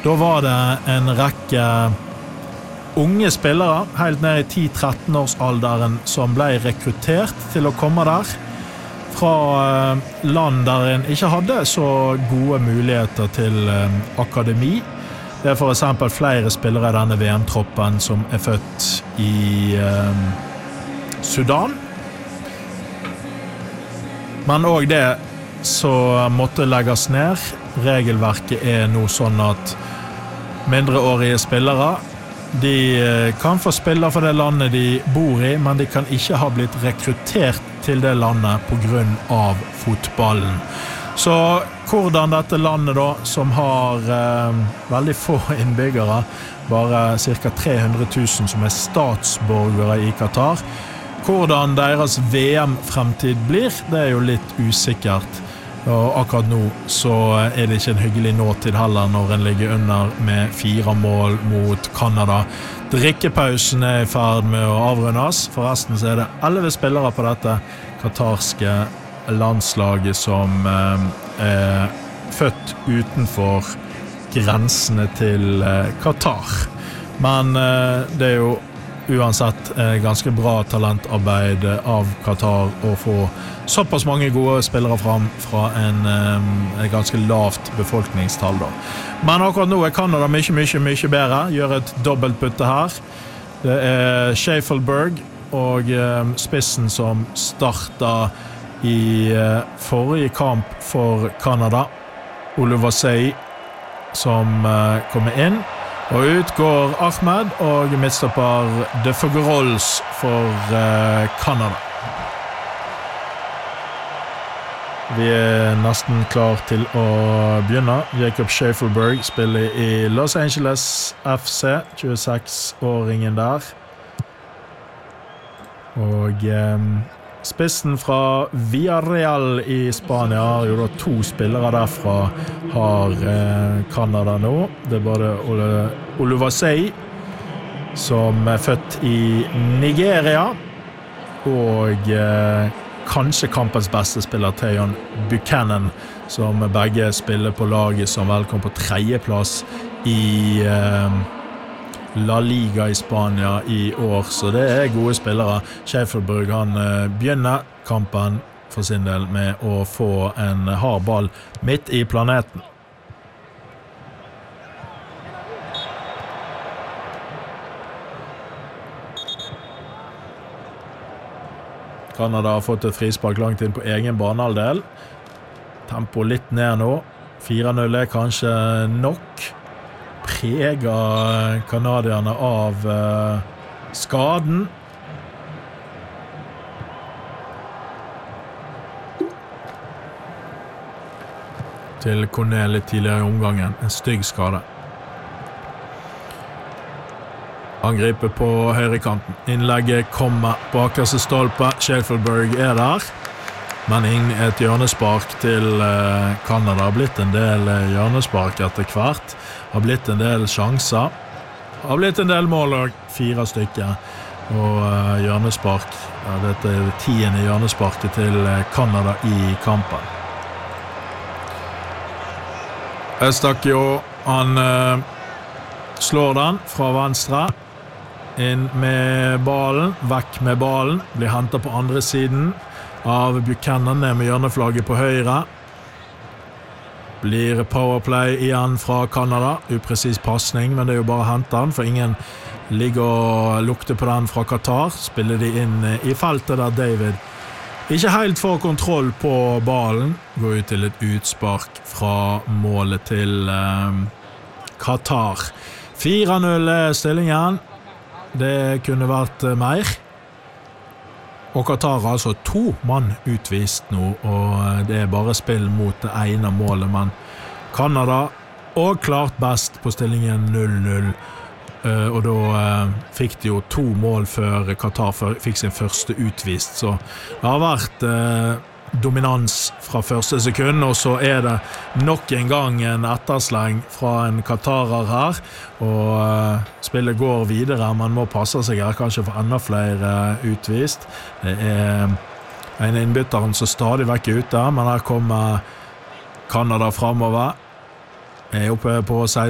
Da var det en rekke unge spillere, helt ned i 10-13 års alderen, som ble rekruttert til å komme der, fra land der en ikke hadde så gode muligheter til akademi. Det for eksempel flere spillere i denne VM-troppen som født i Sudan. Men også det så måtte legges ned. Regelverket nå sånn at mindreårige spillere, de kan få spille for det landet de bor i, men de kan ikke ha blitt rekruttert til det landet på grunn av fotballen. Så hvordan dette landet da, som har veldig få innbyggere, bare cirka 300 000 som statsborgere i Qatar, hvordan deres VM-fremtid blir, det jo litt usikkert. Og akkurat nå så det ikke en hyggelig nåtid heller når en ligger under med 4 mål mot Kanada. Drikkepausen i ferd med å avrundes. Forresten så det 11 spillere på dette katarske landslaget som født utenfor grensene til Qatar. Men det jo uansett ganske bra talentarbeid av Qatar å få såpass mange gode spillere fram fra en ganske lavt befolkningstall da. Men akkurat nå Kanada mye bedre, gjør et dobbeltbytte her. Det Schaefelberg og spissen som startet i forrige kamp for Kanada, Oluvasei, som kommer inn. Og ut går Ahmed og midtstopper De Figueroles for Kanada. Vi nesten klar til å begynne. Jacob Schaefelberg spiller i Los Angeles FC, 26-åringen der. Og spissen fra Villarreal i Spania, jo da 2 spillere derfra har Kanada nå. Det både Oluvasei, som født i Nigeria, og kanskje kampens beste spiller Tejon Buchanan, som begge spiller på laget som vel kom på 3. plass i La Liga i Spania i år, så det gode spillere. Schaefelberg han begynner kampen for sin del med å få en hard ball midt i planeten. Kanada har fått et frispark langt inn på egen banehalvdel. Tempo litt ned nå. 4-0 kanskje nok. Preger kanadierne av skaden. Til Corneli tidligere i omgangen. En stygg skade. Angriper på høyrekanten. Innlegget kommer på bakerste stolpe. Schaefelberg der. Men et hjørnespark til Kanada har blitt en del hjørnespark etter hvert. Har blitt en del sjanser. Har blitt en del mål og 4 stykker. Og hjørnespark. Ja, dette det 10. hjørnesparket til Kanada i kampen. Eustáquio, han slår den fra venstre. Inn med ballen, vekk med ballen, blir hentet på andre siden av Buchanan, ned med hjørneflagget på høyre. Blir powerplay igjen fra Kanada, upresis passning, men det jo bare å hente den, for ingen ligger og lukter på den fra Qatar. Spiller de inn i feltet der David ikke helt får kontroll på ballen, går ut til et utspark fra målet til Qatar. 4-0 stillingen. Det kunne vært mer. Og Qatar har altså 2 mann utvist nå, og det bare spill mot det ene målet, men Kanada og klart best på stillingen 0-0. Og da fikk de jo 2 mål før Qatar fikk sin første utvist, så det har vært dominans fra første sekund, og så det nok en gang en ettersleng fra en qatarer her, og spillet går videre. Man må passe seg her, kanskje for enda flere utvist. Det en innbytteren som stadig vekk ute, men her kommer Kanada fremover. Oppe på 16.